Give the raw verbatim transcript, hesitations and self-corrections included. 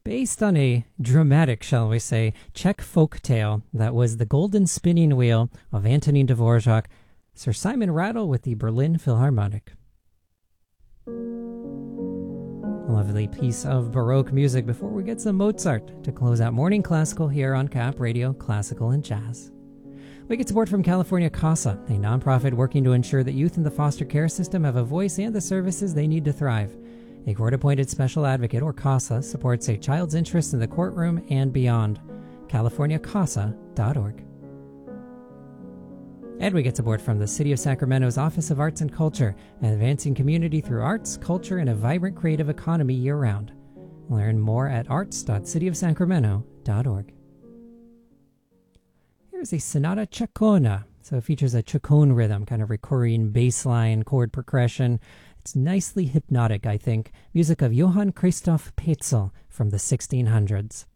based on a dramatic, shall we say, Czech folk tale that was The Golden Spinning Wheel of Antonin Dvorak, Sir Simon Rattle with the Berlin Philharmonic. A lovely piece of Baroque music before we get some Mozart to close out Morning Classical here on Cap Radio Classical and Jazz. We get support from California CASA, a nonprofit working to ensure that youth in the foster care system have a voice and the services they need to thrive. A court-appointed special advocate, or CASA, supports a child's interest in the courtroom and beyond. california casa dot org. And we get support from the City of Sacramento's Office of Arts and Culture, advancing community through arts, culture, and a vibrant creative economy year-round. Learn more at arts dot city of sacramento dot org. Here's a Sonata Chaconne. So it features a chaconne rhythm, kind of recurring bass line, chord progression. It's nicely hypnotic, I think. Music of Johann Christoph Petzel from the sixteen hundreds.